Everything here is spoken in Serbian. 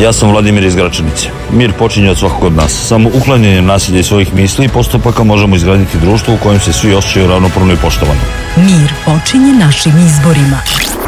Ja sam Vladimir iz Gračanice. Mir počinje od svakog od nas. Samo uklanjanjem nasilja i svojih misli i postupaka možemo izgraditi društvo u kojem se svi osjećaju ravnopravno i poštovano. Mir počinje našim izborima.